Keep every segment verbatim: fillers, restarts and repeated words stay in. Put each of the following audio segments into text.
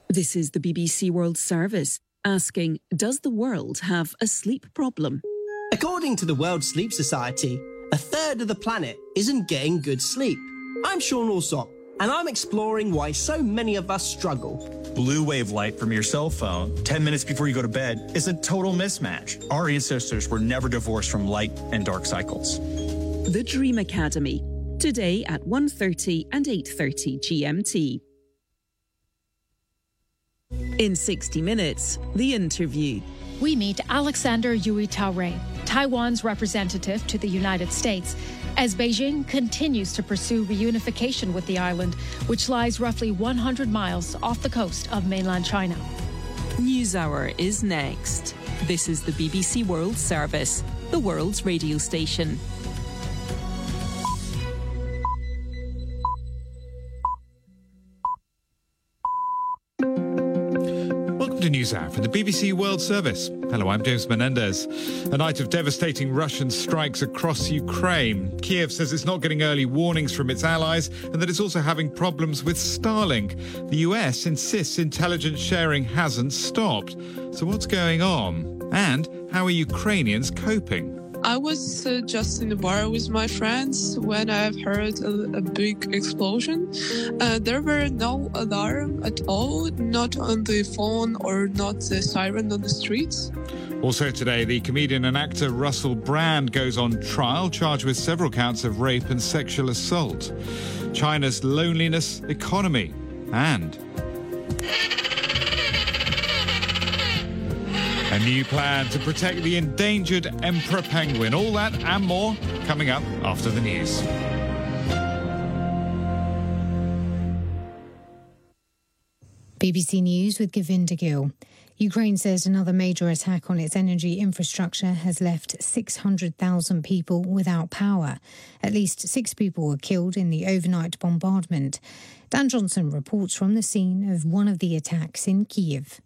This is the B B C World Service, asking, does the world have a sleep problem? According to the World Sleep Society, a third of the planet isn't getting good sleep. I'm Sean Alsop, and I'm exploring why so many of us struggle. Blue wave light from your cell phone ten minutes before you go to bed is a total mismatch. Our ancestors were never divorced from light and dark cycles. The Dream Academy, today at one thirty and eight thirty G M T. In sixty minutes, The Interview. We meet Alexander Yui Taure, Taiwan's representative to the United States, as Beijing continues to pursue reunification with the island, which lies roughly one hundred miles off the coast of mainland China. NewsHour is next. This is the B B C World Service, the world's radio station. NewsHour from the B B C World Service. Hello, I'm James Menendez. A night of devastating Russian strikes across Ukraine. Kiev says it's not getting early warnings from its allies and that it's also having problems with Starlink. The U S insists intelligence sharing hasn't stopped. So what's going on? And how are Ukrainians coping? I was uh, just in the bar with my friends when I've heard a, a big explosion. Uh, there were no alarm at all, not on the phone or not the siren on the streets. Also today, the comedian and actor Russell Brand goes on trial, charged with several counts of rape and sexual assault. China's loneliness economy and a new plan to protect the endangered emperor penguin. All that and more coming up after the news. B B C News with Govinda Gill. Ukraine says another major attack on its energy infrastructure has left six hundred thousand people without power. At least six people were killed in the overnight bombardment. Dan Johnson reports from the scene of one of the attacks in Kyiv.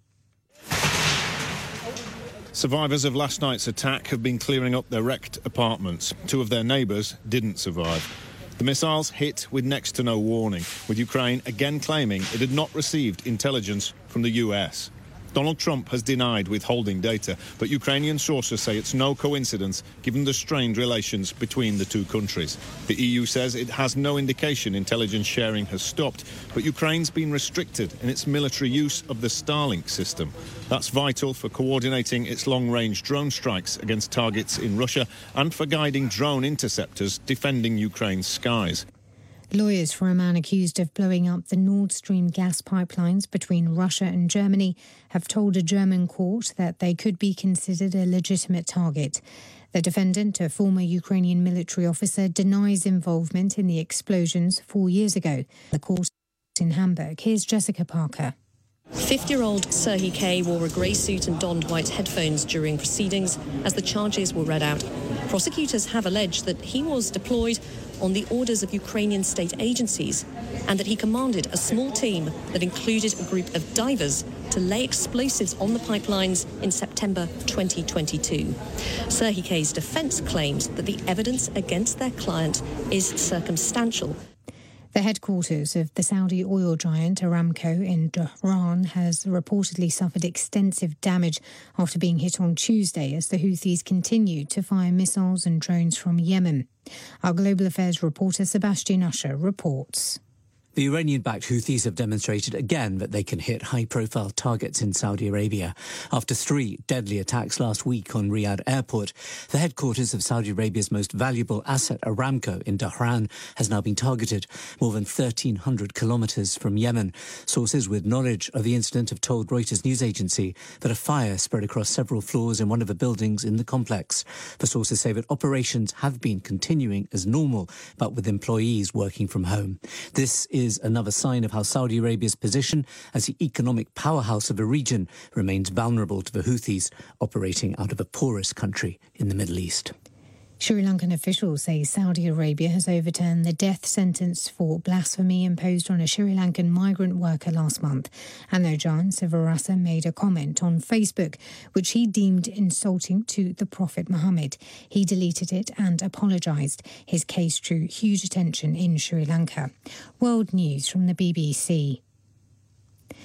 Survivors of last night's attack have been clearing up their wrecked apartments. Two of their neighbours didn't survive. The missiles hit with next to no warning, with Ukraine again claiming it had not received intelligence from the U S. Donald Trump has denied withholding data, but Ukrainian sources say it's no coincidence given the strained relations between the two countries. The E U says it has no indication intelligence sharing has stopped, but Ukraine's been restricted in its military use of the Starlink system. That's vital for coordinating its long-range drone strikes against targets in Russia and for guiding drone interceptors defending Ukraine's skies. Lawyers for a man accused of blowing up the Nord Stream gas pipelines between Russia and Germany have told a German court that they could be considered a legitimate target. The defendant, a former Ukrainian military officer, denies involvement in the explosions four years ago. The court in Hamburg. Here's Jessica Parker. fifty-year-old Serhiy K. wore a grey suit and donned white headphones during proceedings as the charges were read out. Prosecutors have alleged that he was deployed on the orders of Ukrainian state agencies and that he commanded a small team that included a group of divers to lay explosives on the pipelines in September twenty twenty-two. Serhiy K.'s defence claims that the evidence against their client is circumstantial. The headquarters of the Saudi oil giant Aramco in Dhahran has reportedly suffered extensive damage after being hit on Tuesday as the Houthis continued to fire missiles and drones from Yemen. Our global affairs reporter Sebastian Usher reports. The Iranian-backed Houthis have demonstrated again that they can hit high-profile targets in Saudi Arabia. After three deadly attacks last week on Riyadh Airport, the headquarters of Saudi Arabia's most valuable asset, Aramco, in Dhahran, has now been targeted more than thirteen hundred kilometres from Yemen. Sources with knowledge of the incident have told Reuters news agency that a fire spread across several floors in one of the buildings in the complex. The sources say that operations have been continuing as normal, but with employees working from home. This is is another sign of how Saudi Arabia's position as the economic powerhouse of the region remains vulnerable to the Houthis operating out of the poorest country in the Middle East. Sri Lankan officials say Saudi Arabia has overturned the death sentence for blasphemy imposed on a Sri Lankan migrant worker last month. Anojan Sivarasa made a comment on Facebook, which he deemed insulting to the Prophet Muhammad. He deleted it and apologised. His case drew huge attention in Sri Lanka. World news from the B B C.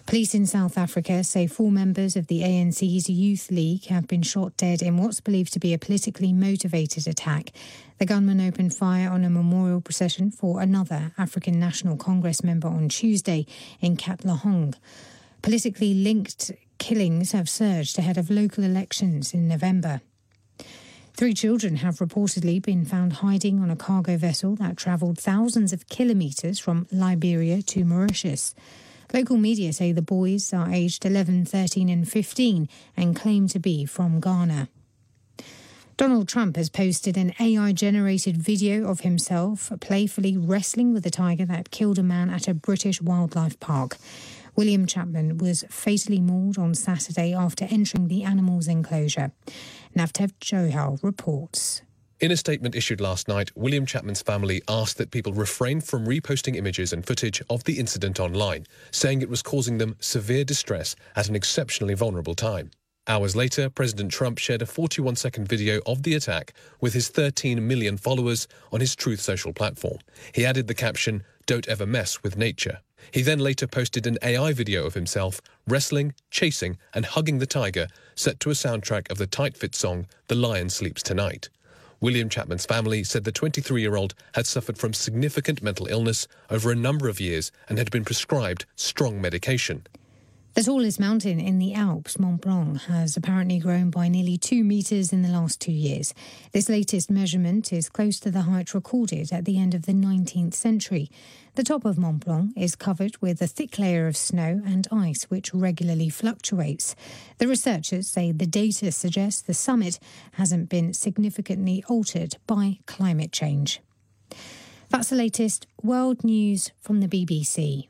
Police in South Africa say four members of the A N C's Youth League have been shot dead in what's believed to be a politically motivated attack. The gunman opened fire on a memorial procession for another African National Congress member on Tuesday in Katlehong. Politically linked killings have surged ahead of local elections in November. Three children have reportedly been found hiding on a cargo vessel that travelled thousands of kilometres from Liberia to Mauritius. Local media say the boys are aged eleven, thirteen and fifteen and claim to be from Ghana. Donald Trump has posted an A I-generated video of himself playfully wrestling with a tiger that killed a man at a British wildlife park. William Chapman was fatally mauled on Saturday after entering the animal's enclosure. Navtev Johal reports. In a statement issued last night, William Chapman's family asked that people refrain from reposting images and footage of the incident online, saying it was causing them severe distress at an exceptionally vulnerable time. Hours later, President Trump shared a forty-one second video of the attack with his thirteen million followers on his Truth Social platform. He added the caption, "Don't ever mess with nature." He then later posted an A I video of himself wrestling, chasing and hugging the tiger, set to a soundtrack of the Tight Fit song, The Lion Sleeps Tonight. William Chapman's family said the twenty-three-year-old had suffered from significant mental illness over a number of years and had been prescribed strong medication. The tallest mountain in the Alps, Mont Blanc, has apparently grown by nearly two metres in the last two years. This latest measurement is close to the height recorded at the end of the nineteenth century. The top of Mont Blanc is covered with a thick layer of snow and ice which regularly fluctuates. The researchers say the data suggests the summit hasn't been significantly altered by climate change. That's the latest world news from the B B C.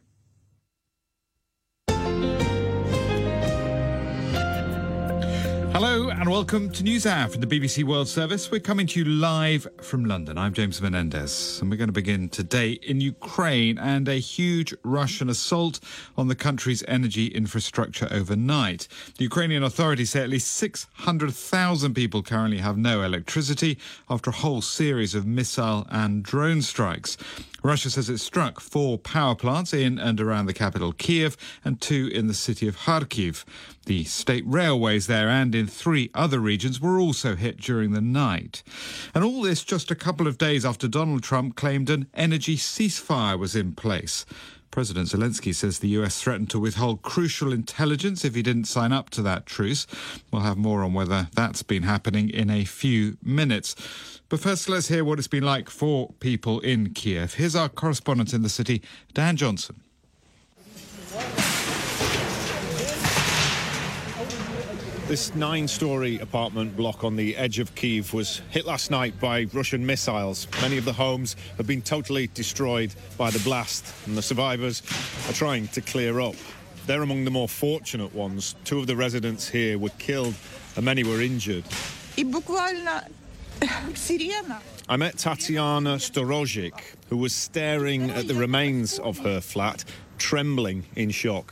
Hello and welcome to NewsHour from the B B C World Service. We're coming to you live from London. I'm James Menendez, and we're going to begin today in Ukraine and a huge Russian assault on the country's energy infrastructure overnight. The Ukrainian authorities say at least six hundred thousand people currently have no electricity after a whole series of missile and drone strikes. Russia says it struck four power plants in and around the capital Kiev and two in the city of Kharkiv. The state railways there and in three other regions were also hit during the night. And all this just a couple of days after Donald Trump claimed an energy ceasefire was in place. President Zelensky says the U S threatened to withhold crucial intelligence if he didn't sign up to that truce. We'll have more on whether that's been happening in a few minutes. But first, let's hear what it's been like for people in Kiev. Here's our correspondent in the city, Dan Johnson. This nine-storey apartment block on the edge of Kyiv was hit last night by Russian missiles. Many of the homes have been totally destroyed by the blast, and the survivors are trying to clear up. They're among the more fortunate ones. Two of the residents here were killed and many were injured. I met Tatiana Storozhik, who was staring at the remains of her flat, trembling in shock.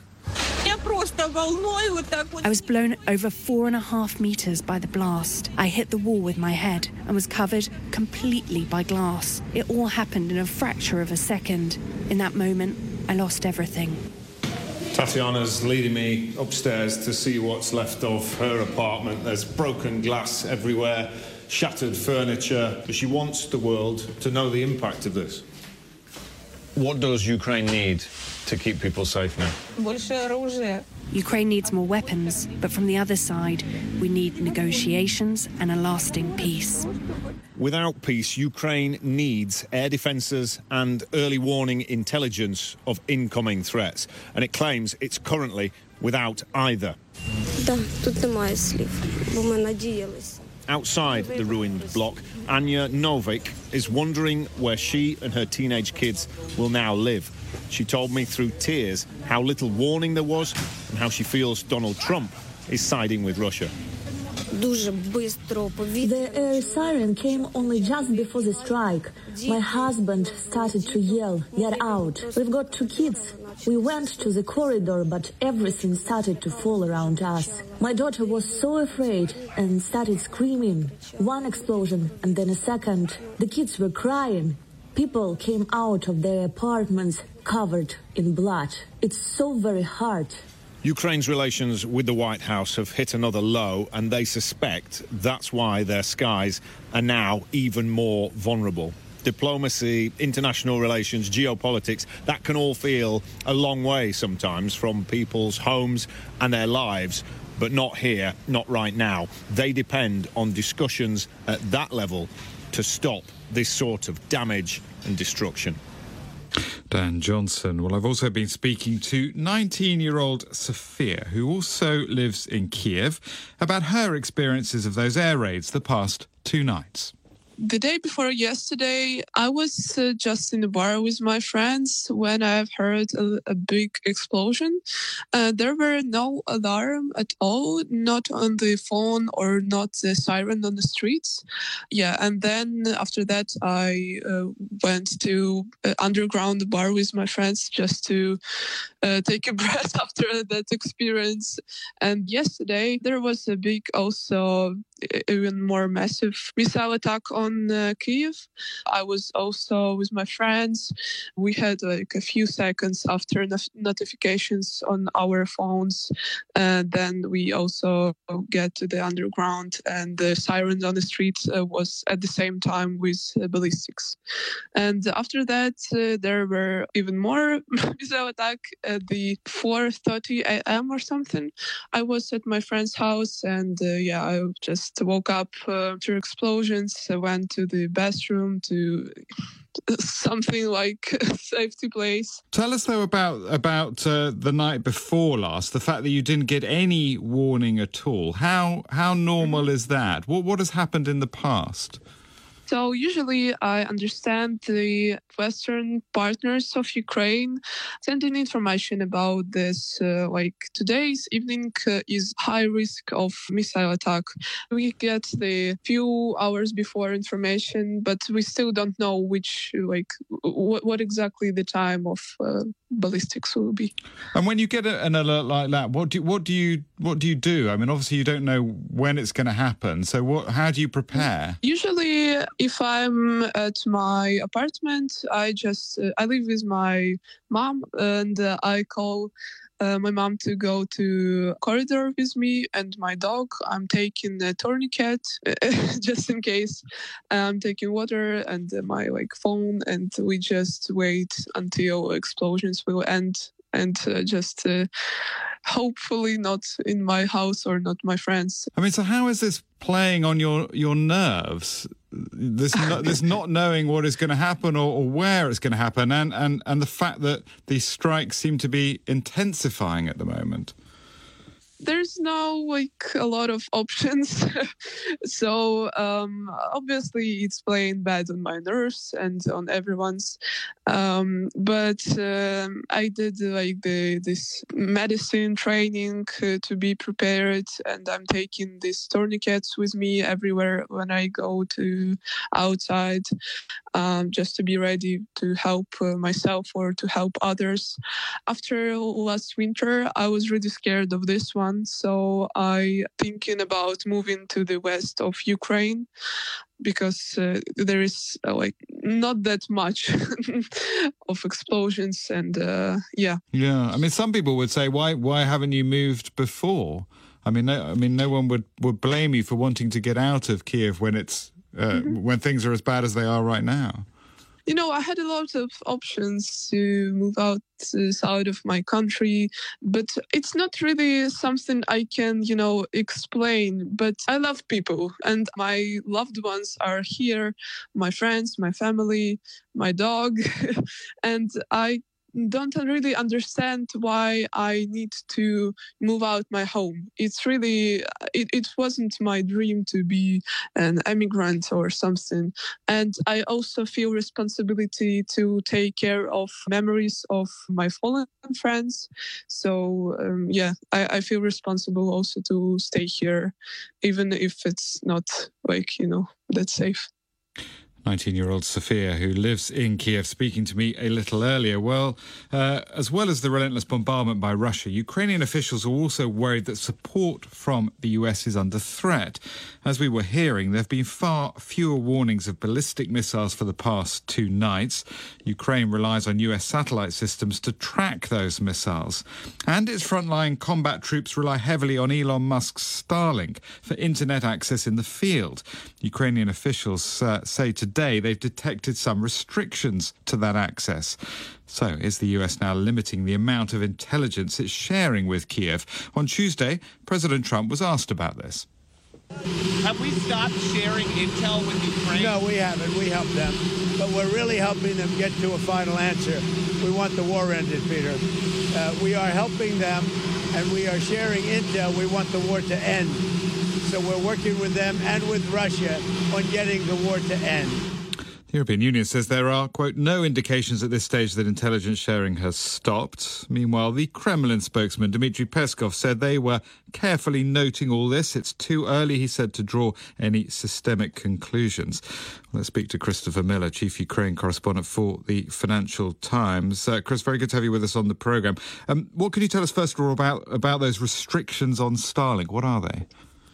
I was blown over four and a half metres by the blast. I hit the wall with my head and was covered completely by glass. It all happened in a fraction of a second. In that moment, I lost everything. Tatiana's leading me upstairs to see what's left of her apartment. There's broken glass everywhere, shattered furniture. She wants the world to know the impact of this. What does Ukraine need to keep people safe now? Ukraine needs more weapons, but from the other side, we need negotiations and a lasting peace. Without peace, Ukraine needs air defences and early warning intelligence of incoming threats, and it claims it's currently without either. Outside the ruined block, Anya Novik is wondering where she and her teenage kids will now live. She told me through tears how little warning there was and how she feels Donald Trump is siding with Russia. The air siren came only just before the strike. My husband started to yell, "Get out." We've got two kids. We went to the corridor, but everything started to fall around us. My daughter was so afraid and started screaming. One explosion and then a second. The kids were crying. People came out of their apartments covered in blood. It's so very hard. Ukraine's relations with the White House have hit another low, and they suspect that's why their skies are now even more vulnerable. Diplomacy, international relations, geopolitics, that can all feel a long way sometimes from people's homes and their lives, but not here, not right now. They depend on discussions at that level to stop this sort of damage and destruction. Dan Johnson. Well, I've also been speaking to nineteen-year-old Sophia, who also lives in Kiev, about her experiences of those air raids the past two nights. The day before yesterday, I was uh, just in the bar with my friends when I've heard a, a big explosion. Uh, there were no alarm at all, not on the phone or not the siren on the streets. Yeah, and then after that, I uh, went to uh, underground bar with my friends just to uh, take a breath after that experience. And yesterday, there was a big, also even more massive missile attack on on uh, Kyiv. I was also with my friends. We had like a few seconds after not- notifications on our phones. And then we also get to the underground, and the sirens on the streets uh, was at the same time with uh, ballistics. And after that, uh, there were even more missile attack at the four thirty a.m. or something. I was at my friend's house, and uh, yeah, I just woke up uh, after explosions. I went to the bathroom, to something like a safety place. Tell us though about about uh, the night before last. The fact that you didn't get any warning at all. How how normal is that? What what has happened in the past? So usually I understand the Western partners of Ukraine sending information about this, uh, like today's evening uh, is high risk of missile attack. We get the few hours before information, but we still don't know which, like, what, what exactly the time of uh, ballistics will be. And when you get a, an alert like that, what do what do you what do you do? I mean, obviously you don't know when it's going to happen. So what? How do you prepare? Usually, if I'm at my apartment, I just uh, I live with my mom, and uh, I call uh, my mom to go to corridor with me and my dog. I'm taking a tourniquet just in case. I'm taking water and uh, my like phone, and we just wait until explosions will end, and uh, just uh, hopefully not in my house or not my friends. I mean, so how is this playing on your, your nerves? This not, this not knowing what is going to happen or, or where it's going to happen, and, and, and the fact that these strikes seem to be intensifying at the moment. There's no like a lot of options. So um, obviously it's playing bad on my nerves and on everyone's. Um, but um, I did like the this medicine training uh, to be prepared, and I'm taking these tourniquets with me everywhere when I go to outside, um, just to be ready to help uh, myself or to help others. After last winter, I was really scared of this one. So I thinking about moving to the west of Ukraine, because uh, there is uh, like not that much of explosions, and uh, yeah. Yeah, I mean, some people would say, why why haven't you moved before? I mean, no, I mean, no one would, would blame you for wanting to get out of Kiev when it's uh, mm-hmm. when things are as bad as they are right now. You know, I had a lot of options to move out out of my country, but it's not really something I can, you know, explain. But I love people, and my loved ones are here, my friends, my family, my dog, and I don't really understand why I need to move out my home. It's really, it, it wasn't my dream to be an immigrant or something. And I also feel responsibility to take care of memories of my fallen friends. So um, yeah, I, I feel responsible also to stay here, even if it's not like, you know, that safe. nineteen-year-old Sofia, who lives in Kiev, speaking to me a little earlier. Well, uh, as well as the relentless bombardment by Russia, Ukrainian officials are also worried that support from the U S is under threat. As we were hearing, there have been far fewer warnings of ballistic missiles for the past two nights. Ukraine relies on U S satellite systems to track those missiles. And its frontline combat troops rely heavily on Elon Musk's Starlink for internet access in the field. Ukrainian officials uh, say today they've detected some restrictions to that access. So is the U S now limiting the amount of intelligence it's sharing with Kiev? On Tuesday, President Trump was asked about this. Have we stopped sharing intel with Ukraine? No, we haven't. We help them. But we're really helping them get to a final answer. We want the war ended, Peter. Uh, we are helping them, and we are sharing intel. We want the war to end. So we're working with them and with Russia on getting the war to end. The European Union says there are, quote, no indications at this stage that intelligence sharing has stopped. Meanwhile, the Kremlin spokesman, Dmitry Peskov, said they were carefully noting all this. It's too early, he said, to draw any systemic conclusions. Let's speak to Christopher Miller, chief Ukraine correspondent for the Financial Times. Uh, Chris, very good to have you with us on the programme. Um, what can you tell us, first of all, about, about those restrictions on Starlink? What are they?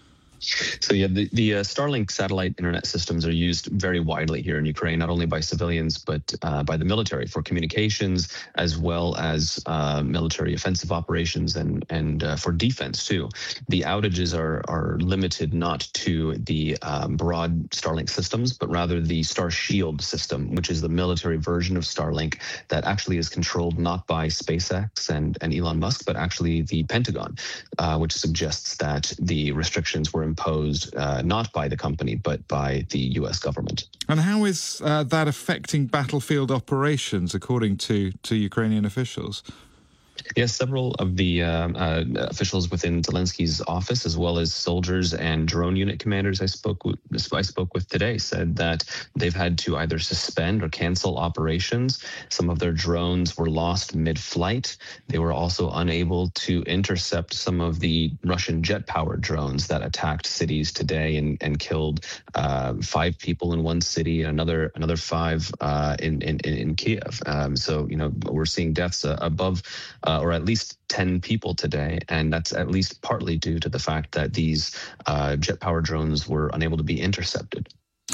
So, yeah, the, the uh, Starlink satellite internet systems are used very widely here in Ukraine, not only by civilians, but uh, by the military for communications, as well as uh, military offensive operations and, and uh, for defense, too. The outages are, are limited not to the um, broad Starlink systems, but rather the Star Shield system, which is the military version of Starlink that actually is controlled not by SpaceX and, and Elon Musk, but actually the Pentagon, uh, which suggests that the restrictions were imposed uh, not by the company, but by the U S government. And how is uh, that affecting battlefield operations, according to, to Ukrainian officials? Yes, several of the um, uh, officials within Zelensky's office, as well as soldiers and drone unit commanders I spoke with, I spoke with today, said that they've had to either suspend or cancel operations. Some of their drones were lost mid-flight. They were also unable to intercept some of the Russian jet-powered drones that attacked cities today and, and killed uh, five people in one city and another another five uh, in, in in Kiev. Um, so, you know, we're seeing deaths uh, above. Uh, or at least ten people today, and that's at least partly due to the fact that these uh, jet-powered drones were unable to be intercepted.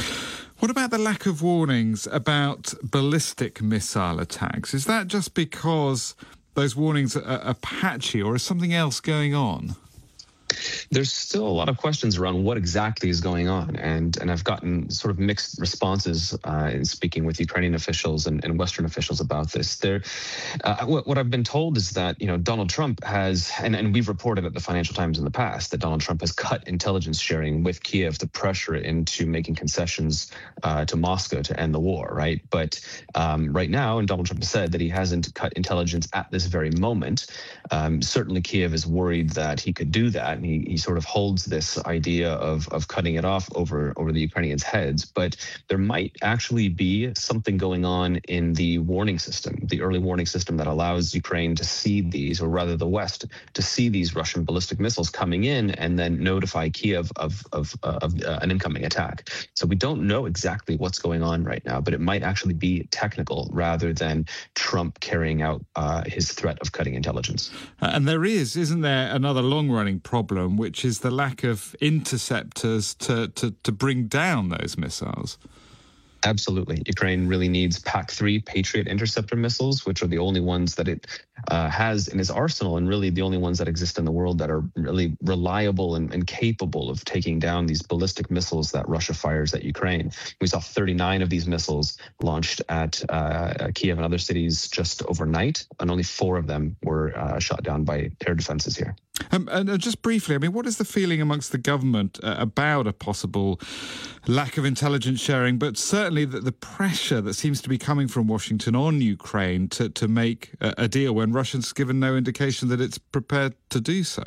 What about the lack of warnings about ballistic missile attacks? Is that just because those warnings are, are patchy, or is something else going on? There's still a lot of questions around what exactly is going on, and and I've gotten sort of mixed responses uh, in speaking with Ukrainian officials and, and Western officials about this. There, uh, what, what I've been told is that, you know, Donald Trump has, and, and we've reported at the Financial Times in the past, that Donald Trump has cut intelligence sharing with Kiev to pressure it into making concessions uh, to Moscow to end the war, right? But um, right now, and Donald Trump has said that he hasn't cut intelligence at this very moment. Um, certainly, Kiev is worried that he could do that. And he, he sort of holds this idea of, of cutting it off over, over the Ukrainians' heads. But there might actually be something going on in the warning system, the early warning system that allows Ukraine to see these, or rather the West, to see these Russian ballistic missiles coming in and then notify Kiev of, of, uh, of uh, an incoming attack. So we don't know exactly what's going on right now, but it might actually be technical rather than Trump carrying out uh, his threat of cutting intelligence. Uh, and there is, isn't there, another long-running problem, which is the lack of interceptors to, to, to bring down those missiles? Absolutely. Ukraine really needs P A C three Patriot interceptor missiles, which are the only ones that it uh, has in its arsenal, and really the only ones that exist in the world that are really reliable and, and capable of taking down these ballistic missiles that Russia fires at Ukraine. We saw thirty-nine of these missiles launched at uh, Kiev and other cities just overnight, and only four of them were uh, shot down by air defenses here. Um, and just briefly, I mean, what is the feeling amongst the government uh, about a possible lack of intelligence sharing, but certainly the, the pressure that seems to be coming from Washington on Ukraine to, to make a, a deal when Russia's given no indication that it's prepared to do so?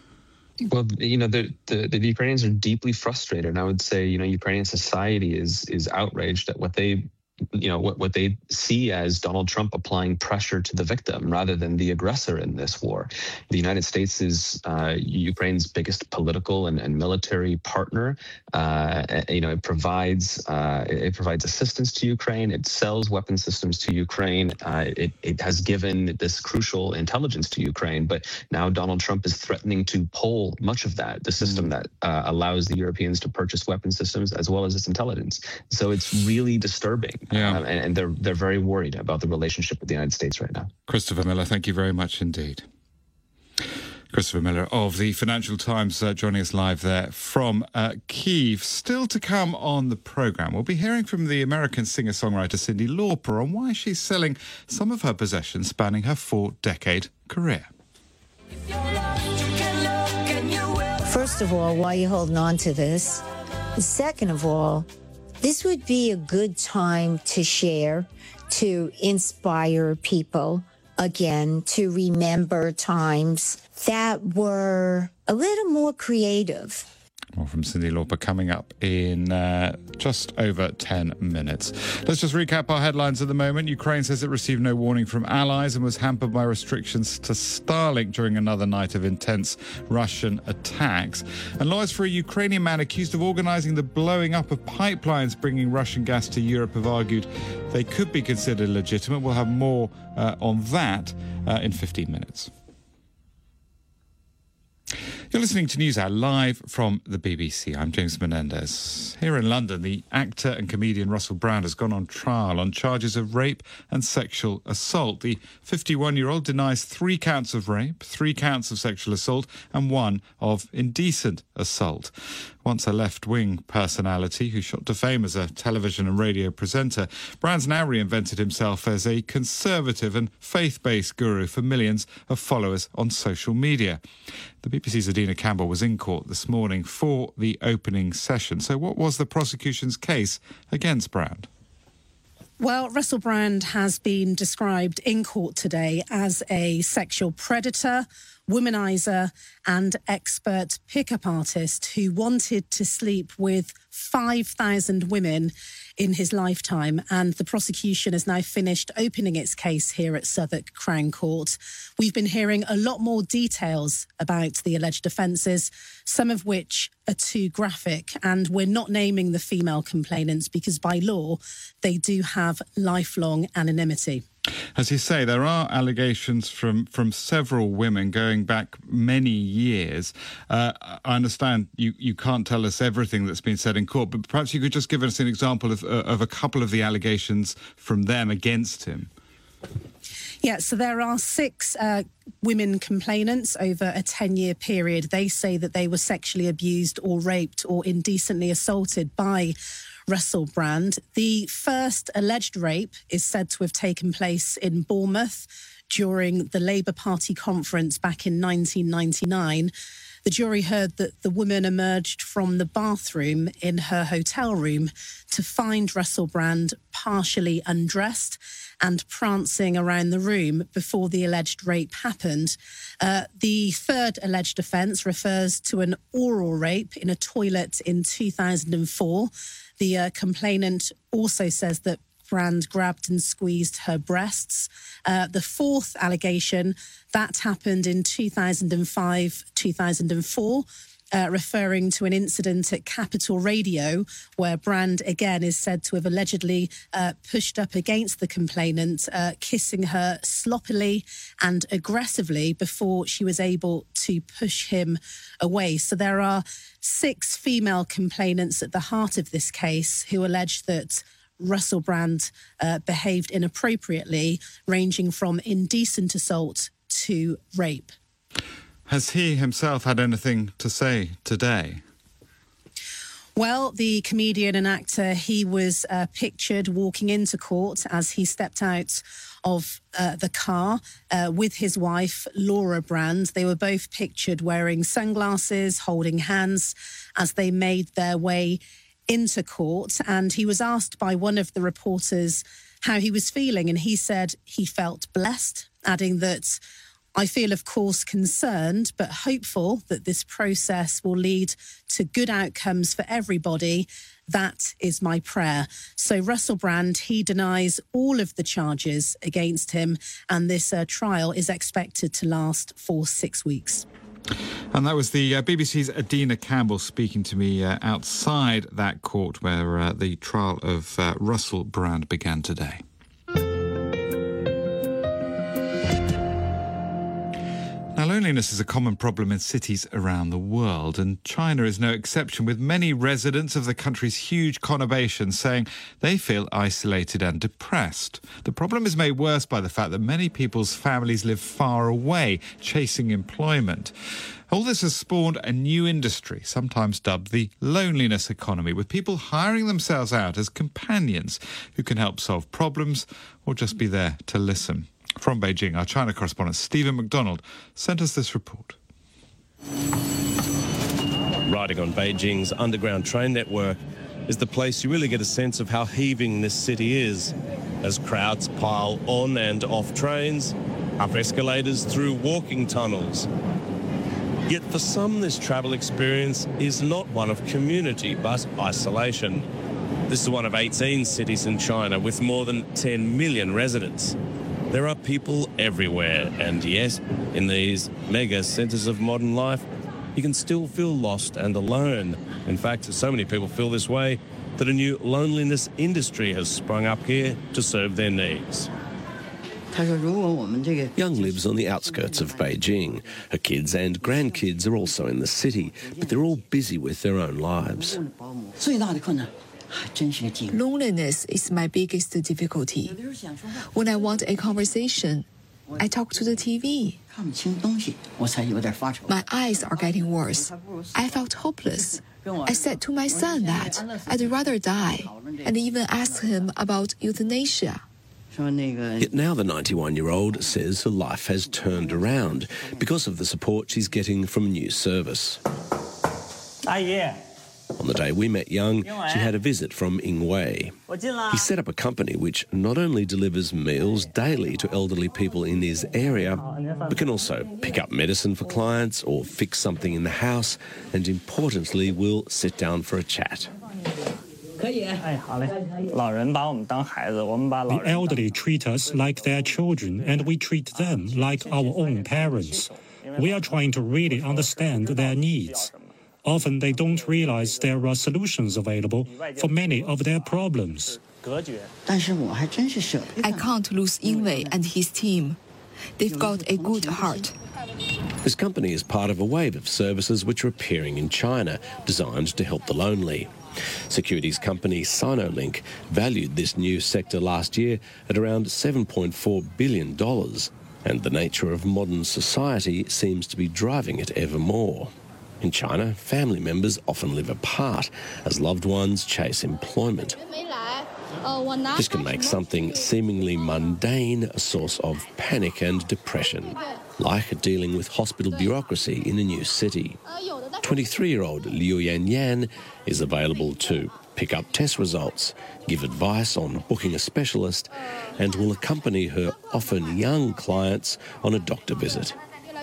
Well, you know, the, the, the Ukrainians are deeply frustrated. And I would say, you know, Ukrainian society is is outraged at what they you know, what, what they see as Donald Trump applying pressure to the victim rather than the aggressor in this war. The United States is uh, Ukraine's biggest political and, and military partner. Uh, you know, it provides uh, it provides assistance to Ukraine. It sells weapon systems to Ukraine. Uh, it, it has given this crucial intelligence to Ukraine. But now Donald Trump is threatening to pull much of that, the system that uh, allows the Europeans to purchase weapon systems as well as its intelligence. So it's really disturbing. Yeah. Uh, and, and they're they're very worried about the relationship with the United States right now. Christopher Miller, thank you very much indeed. Christopher Miller of the Financial Times uh, joining us live there from uh, Kyiv. Still to come on the programme, we'll be hearing from the American singer-songwriter Cyndi Lauper on why she's selling some of her possessions spanning her four-decade career. First of all, why are you holding on to this? Second of all, this would be a good time to share, to inspire people, again, to remember times that were a little more creative. More from Cyndi Lauper coming up in uh, just over ten minutes. Let's just recap our headlines at the moment. Ukraine says it received no warning from allies and was hampered by restrictions to Starlink during another night of intense Russian attacks. And lawyers for a Ukrainian man accused of organising the blowing up of pipelines bringing Russian gas to Europe have argued they could be considered legitimate. We'll have more uh, on that uh, in fifteen minutes. You're listening to NewsHour live from the B B C. I'm James Menendez. Here in London, the actor and comedian Russell Brand has gone on trial on charges of rape and sexual assault. The fifty-one-year-old denies three counts of rape, three counts of sexual assault, and one of indecent assault. Once a left-wing personality who shot to fame as a television and radio presenter, Brand's now reinvented himself as a conservative and faith-based guru for millions of followers on social media. The B B C's Adina Campbell was in court this morning for the opening session. So what was the prosecution's case against Brand? Well, Russell Brand has been described in court today as a sexual predator, womanizer and expert pickup artist who wanted to sleep with five thousand women in his lifetime. And the prosecution has now finished opening its case here at Southwark Crown Court. We've been hearing a lot more details about the alleged offences, some of which are too graphic. And we're not naming the female complainants because by law, they do have lifelong anonymity. As you say, there are allegations from, from several women going back many years. Uh, I understand you, you can't tell us everything that's been said in court, but perhaps you could just give us an example of, uh, of a couple of the allegations from them against him. Yeah, so there are six uh, women complainants over a ten-year period. They say that they were sexually abused or raped or indecently assaulted by Russell Brand. The first alleged rape is said to have taken place in Bournemouth during the Labour Party conference back in nineteen ninety-nine. The jury heard that the woman emerged from the bathroom in her hotel room to find Russell Brand partially undressed and prancing around the room before the alleged rape happened. Uh, the third alleged offence refers to an oral rape in a toilet in two thousand four. The uh, complainant also says that Brand grabbed and squeezed her breasts. Uh, the fourth allegation, that happened in two thousand five, two thousand four, uh, referring to an incident at Capital Radio where Brand, again, is said to have allegedly uh, pushed up against the complainant, uh, kissing her sloppily and aggressively before she was able to push him away. So there are six female complainants at the heart of this case who allege that Russell Brand uh, behaved inappropriately, ranging from indecent assault to rape. Has he himself had anything to say today? Well, the comedian and actor, he was uh, pictured walking into court as he stepped out of uh, the car uh, with his wife, Laura Brand. They were both pictured wearing sunglasses, holding hands as they made their way into court. And he was asked by one of the reporters how he was feeling, and he said he felt blessed, adding that, "I feel, of course, concerned, but hopeful that this process will lead to good outcomes for everybody That is my prayer. So Russell Brand, he denies all of the charges against him, and this uh, trial is expected to last for six weeks. And that was the uh, B B C's Adina Campbell speaking to me uh, outside that court where uh, the trial of uh, Russell Brand began today. Now, loneliness is a common problem in cities around the world, and China is no exception, with many residents of the country's huge conurbation saying they feel isolated and depressed. The problem is made worse by the fact that many people's families live far away, chasing employment. All this has spawned a new industry, sometimes dubbed the loneliness economy, with people hiring themselves out as companions who can help solve problems or just be there to listen. From Beijing, our China correspondent Stephen McDonald sent us this report. Riding on Beijing's underground train network is the place you really get a sense of how heaving this city is, as crowds pile on and off trains, up escalators, through walking tunnels. Yet for some, this travel experience is not one of community, but isolation. This is one of eighteen cities in China with more than ten million residents. There are people everywhere, and yes, in these mega centres of modern life, you can still feel lost and alone. In fact, so many people feel this way that a new loneliness industry has sprung up here to serve their needs. Young lives on the outskirts of Beijing. Her kids and grandkids are also in the city, but they're all busy with their own lives. Loneliness is my biggest difficulty. When I want a conversation, I talk to the T V. My eyes are getting worse. I felt hopeless. I said to my son that I'd rather die, and even asked him about euthanasia. Yet now the ninety-one-year-old says her life has turned around because of the support she's getting from a new service. On the day we met Young, she had a visit from Ying Wei. He set up a company which not only delivers meals daily to elderly people in his area, but can also pick up medicine for clients or fix something in the house, and importantly, will sit down for a chat. The elderly treat us like their children, and we treat them like our own parents. We are trying to really understand their needs. Often they don't realize there are solutions available for many of their problems. I can't lose Yingwei and his team. They've got a good heart. This company is part of a wave of services which are appearing in China, designed to help the lonely. Securities company Sinolink valued this new sector last year at around seven point four billion dollars, and the nature of modern society seems to be driving it ever more. In China, family members often live apart as loved ones chase employment. This can make something seemingly mundane a source of panic and depression, like dealing with hospital bureaucracy in a new city. twenty-three-year-old Liu Yanyan is available to pick up test results, give advice on booking a specialist, and will accompany her often young clients on a doctor visit.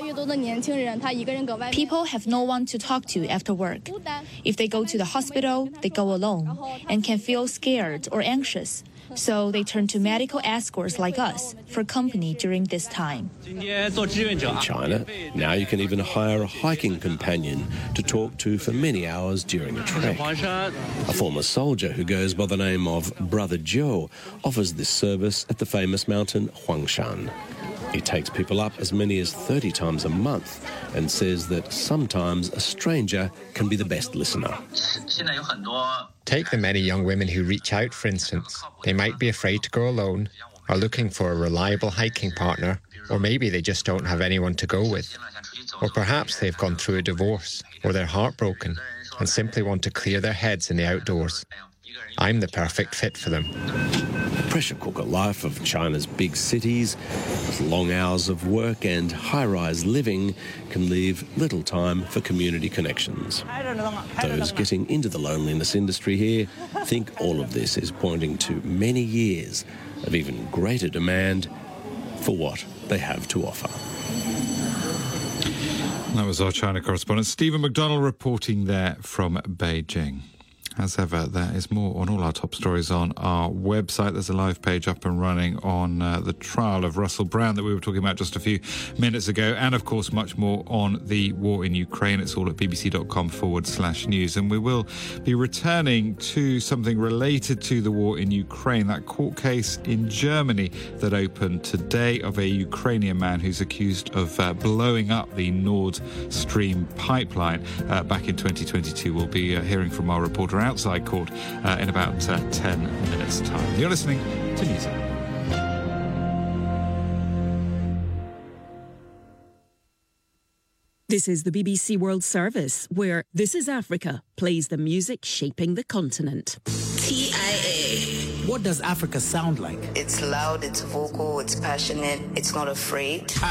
People have no one to talk to after work. If they go to the hospital, they go alone and can feel scared or anxious. So they turn to medical escorts like us for company during this time. In China, now you can even hire a hiking companion to talk to for many hours during a trek. A former soldier who goes by the name of Brother Joe offers this service at the famous mountain Huangshan. He takes people up as many as thirty times a month and says that sometimes a stranger can be the best listener. Take the many young women who reach out, for instance. They might be afraid to go alone, are looking for a reliable hiking partner, or maybe they just don't have anyone to go with. Or perhaps they've gone through a divorce, or they're heartbroken, and simply want to clear their heads in the outdoors. I'm the perfect fit for them. The pressure cooker life of China's big cities, with long hours of work and high-rise living, can leave little time for community connections. Those getting into the loneliness industry here think all of this is pointing to many years of even greater demand for what they have to offer. That was our China correspondent Stephen McDonald reporting there from Beijing. As ever, there is more on all our top stories on our website. There's a live page up and running on uh, the trial of Russell Brand that we were talking about just a few minutes ago. And, of course, much more on the war in Ukraine. It's all at bbc.com forward slash news. And we will be returning to something related to the war in Ukraine, that court case in Germany that opened today of a Ukrainian man who's accused of uh, blowing up the Nord Stream pipeline uh, back in twenty twenty-two. We'll be uh, hearing from our reporter outside court uh, in about uh, ten minutes' time. You're listening to NewsHour. This is the B B C World Service, where This is Africa plays the music shaping the continent. T I A. What does Africa sound like? It's loud, it's vocal, it's passionate, it's not afraid.